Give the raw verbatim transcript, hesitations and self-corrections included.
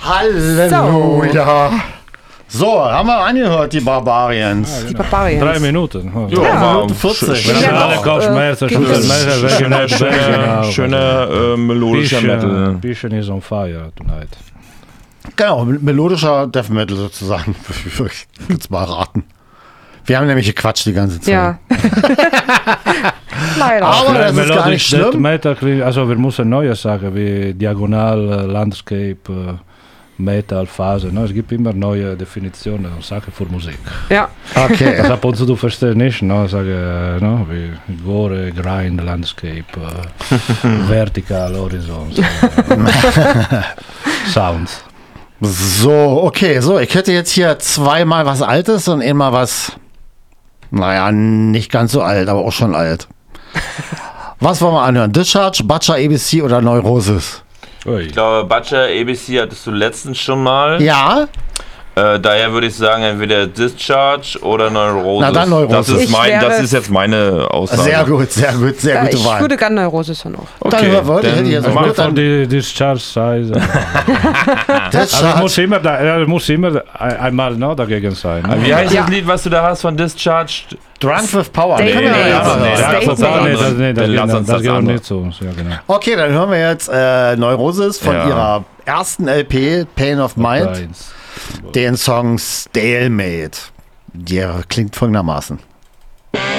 Halleluja. So, haben wir angehört, die Barbarians. Ja, genau. Die Barbarians. Drei Minuten. Oh. Ja, Ja. Minute vierzig. Wenn Ja, alle auch, Kopfschmerzen, äh, Schulterschmerzen, Schöner, schöner, schöner äh, melodischer Metal. Bisschen is on fire tonight. Genau, melodischer Death Metal sozusagen. Jetzt mal raten. Wir haben nämlich gequatscht die ganze Zeit. Ja. Leider. Aber das ist gar nicht Death schlimm. Metal, klingt- also wir müssen neue sagen, wie Diagonal, äh, Landscape, äh, Metal, Phase. Ne? Es gibt immer neue Definitionen und Sachen für Musik. Ja. Okay. Das ab und zu du verstehst nicht, ne? Sage, äh, ne? Wie Gore, Grind, Landscape, äh, Vertical, Horizont, so, äh, Sounds. So, okay, so, ich hätte jetzt hier zweimal was Altes und einmal was, naja, nicht ganz so alt, aber auch schon alt. Was wollen wir anhören? Discharge, Butcher, A B C oder Neurosis? Ui. Ich glaube, Butcher, A B C hattest du letztens schon mal. Ja, Äh, daher würde ich sagen, entweder Discharge oder Neurosis. Na dann Neurosis. Das ist, Ich mein, wäre- das ist jetzt meine Aussage. sehr gut, sehr gut, sehr Ja, gute ich Wahl. würde gerne Neurosis hören auch. Dann Okay, wollte ich dann jetzt mach auch Mal gut, von dann die Discharge Size. Also Discharge. muss immer, da, er muss immer ein- einmal ne, dagegen sein. Ne? Wie heißt Ja. das Lied, was du da hast von Discharge? Drunk with Power. Stay Nee, Made. nee, ja, ja, nee, ja. das Stay ist was Made. Nee, anderes. das, nee, das, Dann lass geht, uns das das geht auch andere. nicht zu uns. Ja, genau. Okay, dann hören wir jetzt äh, Neurosis von Ja. ihrer ersten L P, Pain of Mind, Eins. den Song Stalemate. Der klingt folgendermaßen.